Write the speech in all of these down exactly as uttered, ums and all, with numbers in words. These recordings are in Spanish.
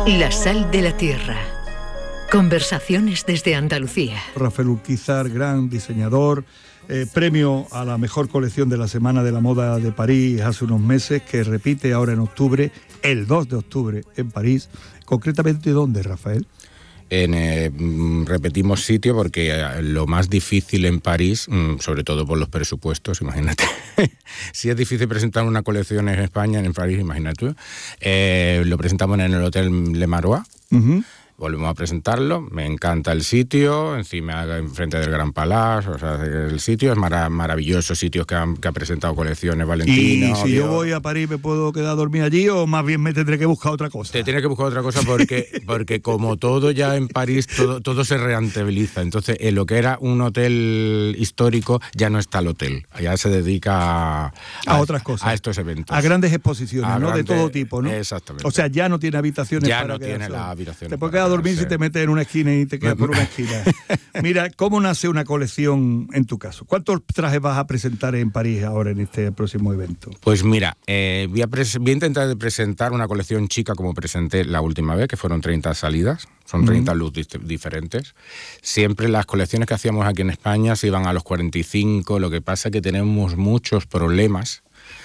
La sal de la tierra. Conversaciones desde Andalucía. Rafael Urquizar, gran diseñador, eh, premio a la mejor colección de la Semana de la Moda de París hace unos meses, que repite ahora en octubre, el dos de octubre en París. Concretamente, ¿dónde, Rafael? En, eh, repetimos sitio porque lo más difícil en París, sobre todo por los presupuestos, imagínate, si es difícil presentar una colección en España, en París, imagínate tú, eh, lo presentamos en el Hotel Le Marois. Uh-huh. Volvemos a presentarlo, me encanta el sitio, encima enfrente del Gran Palace, o sea, el sitio es mara- maravilloso, sitios que, han, que ha presentado colecciones Valentino. ¿Y si Dios. yo voy a París me puedo quedar a dormir allí o más bien me tendré que buscar otra cosa? Te tienes que buscar otra cosa porque, porque como todo ya en París, todo, todo se rentabiliza. Entonces, en lo que era un hotel histórico, ya no está el hotel, ya se dedica a, a, a otras cosas. A estos eventos. A grandes exposiciones, a ¿no? grandes, de todo tipo, ¿no? Exactamente. O sea, ya no tiene habitaciones ya para no tiene solo. las habitaciones. Te puedes quedar a dormir si te metes en una esquina y te quedas por una esquina. Mira, ¿cómo nace una colección en tu caso? ¿Cuántos trajes vas a presentar en París ahora en este próximo evento? Pues mira, eh, voy, a pres- voy a intentar presentar una colección chica como presenté la última vez, que fueron treinta salidas, son treinta uh-huh. looks dif- diferentes. Siempre las colecciones que hacíamos aquí en España se iban a los cuarenta y cinco, lo que pasa es que tenemos muchos problemas.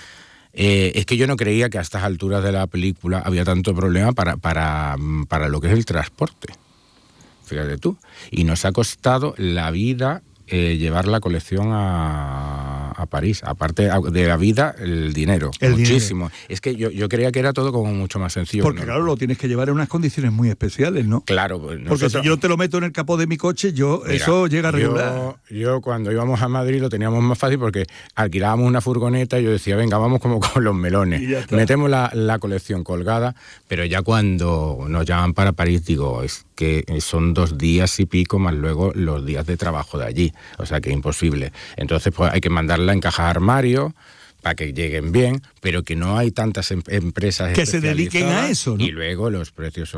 Eh, es que yo no creía que a estas alturas de la película había tanto problema para, para, para lo que es el transporte. Fíjate tú. Y nos ha costado la vida eh, llevar la colección a, a París. Aparte de la vida, el dinero. El muchísimo. dinero. Es que yo, yo creía que era todo como mucho más sencillo. Porque ¿no? claro, lo tienes que llevar en unas condiciones muy especiales, ¿no? Claro. Pues nosotros... Porque si yo te lo meto en el capó de mi coche, yo Mira, eso llega a regular. Yo, yo cuando íbamos a Madrid lo teníamos más fácil porque alquilábamos una furgoneta y yo decía, venga, vamos como con los melones. Metemos la, la colección colgada, pero ya cuando nos llaman para París, digo, es que son dos días y pico más luego los días de trabajo de allí. O sea que imposible. Entonces pues hay que mandarla en caja de armario para que lleguen bien, pero que no hay tantas em- empresas que se dediquen a eso, ¿no? Y luego los precios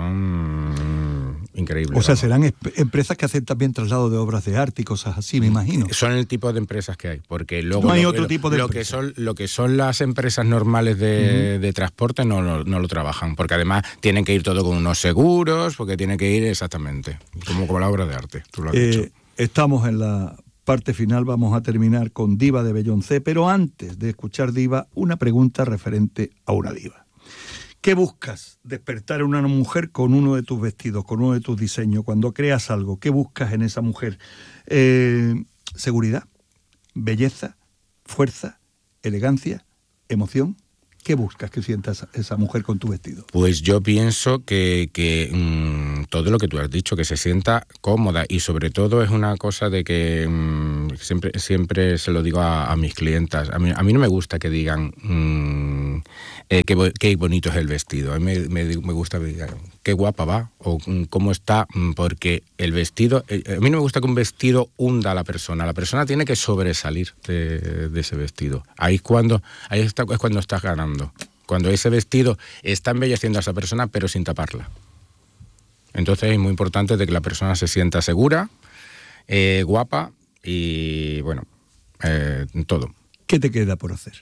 son increíbles. O sea, serán esp- empresas que hacen también traslado de obras de arte y cosas así, me imagino. Son el tipo de empresas que hay, porque luego no hay lo, otro lo, tipo de lo que son lo que son las empresas normales de, uh-huh. de transporte no, no, no lo trabajan, porque además tienen que ir todo con unos seguros, porque tienen que ir exactamente como con la obra de arte. Tú lo has eh, dicho. Estamos en la parte final, vamos a terminar con Diva de Beyoncé, pero antes de escuchar Diva, una pregunta referente a una diva. ¿Qué buscas despertar en una mujer con uno de tus vestidos, con uno de tus diseños? Cuando creas algo, ¿qué buscas en esa mujer? Eh, ¿Seguridad? ¿Belleza? ¿Fuerza? ¿Elegancia? ¿Emoción? ¿Qué buscas que sienta esa, esa mujer con tu vestido? Pues yo pienso que, que mmm, todo lo que tú has dicho, que se sienta cómoda, y sobre todo es una cosa de que mmm, siempre, siempre se lo digo a, a mis clientas. A mí, a mí no me gusta que digan mmm, eh, qué, qué bonito es el vestido. A mí me, me, me gusta que digan qué guapa va o mmm, cómo está, mmm, porque el vestido, eh, a mí no me gusta que un vestido hunda a la persona. La persona tiene que sobresalir de, de ese vestido. Ahí es cuando, ahí está, es cuando estás ganando. Cuando ese vestido está embelleciendo a esa persona, pero sin taparla. Entonces es muy importante de que la persona se sienta segura, eh, guapa y, bueno, eh, todo. ¿Qué te queda por hacer?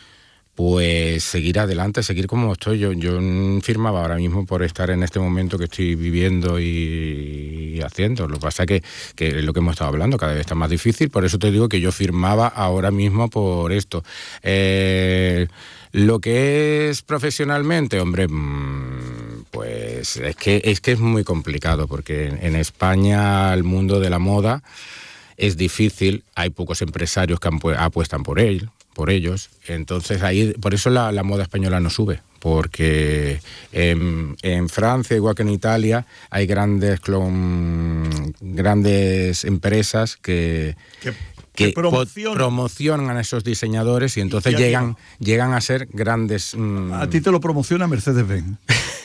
Pues seguir adelante, seguir como estoy. Yo, yo firmaba ahora mismo por estar en este momento que estoy viviendo y, y haciendo. Lo que pasa es que, que es lo que hemos estado hablando, cada vez está más difícil. Por eso te digo que yo firmaba ahora mismo por esto. Eh... Lo que es profesionalmente, hombre, pues es que es que es muy complicado, porque en España el mundo de la moda es difícil, hay pocos empresarios que apuestan por él, por ellos, entonces ahí por eso la, la moda española no sube, porque en, en Francia, igual que en Italia, hay grandes clon, grandes empresas que... ¿Qué? que promocionan. promocionan a esos diseñadores y entonces y llegan, no. llegan a ser grandes... Mmm... A ti te lo promociona Mercedes-Benz,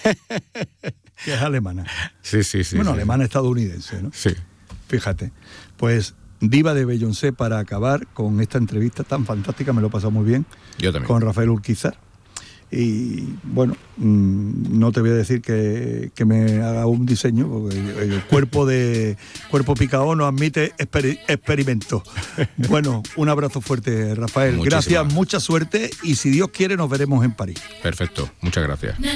que es alemana. Sí, sí, sí. Bueno, sí. alemana estadounidense, ¿no? Sí. Fíjate, pues Diva de Beyoncé, para acabar con esta entrevista tan fantástica, me lo he pasado muy bien. Yo también. Con Rafael Urquizar. Y bueno, mmm, no te voy a decir que, que me haga un diseño, porque el, el cuerpo de cuerpo picao no admite exper- experimentos. Bueno, un abrazo fuerte, Rafael. Muchísimas. Gracias, mucha suerte y si Dios quiere nos veremos en París. Perfecto, muchas gracias.